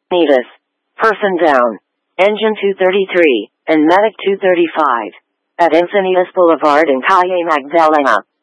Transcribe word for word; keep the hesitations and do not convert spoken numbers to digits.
Nevis. Person down. Engine two thirty-three, and Medic two thirty-five. At Encinitas Boulevard in Calle Magdalena.